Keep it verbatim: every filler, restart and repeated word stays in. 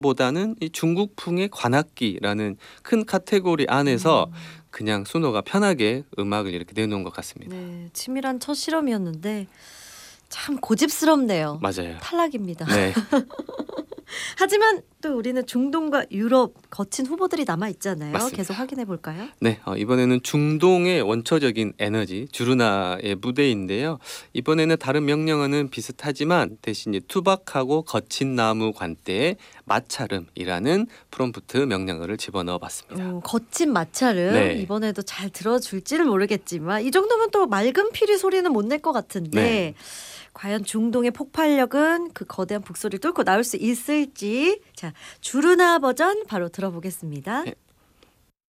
보다는 이 중국풍의 관악기라는 큰 카테고리 안에서 음. 그냥 순호가 편하게 음악을 이렇게 내놓은 것 같습니다. 네, 치밀한 첫 실험이었는데 참 고집스럽네요. 맞아요. 탈락입니다. 네. 하지만 또 우리는 중동과 유럽 거친 후보들이 남아 있잖아요. 맞습니다. 계속 확인해 볼까요? 네, 어, 이번에는 중동의 원초적인 에너지 주르나의 무대인데요. 이번에는 다른 명령어는 비슷하지만 대신 이제 투박하고 거친 나무 관대의 마차름이라는 프롬프트 명령어를 집어넣어봤습니다. 음, 거친 마찰은 네. 이번에도 잘 들어줄지는 모르겠지만 이 정도면 또 맑은 피리 소리는 못 낼 것 같은데 네. 과연 중동의 폭발력은 그 거대한 북소리를 뚫고 나올 수 있을지 자 주르나 버전 바로 들어보겠습니다. 네.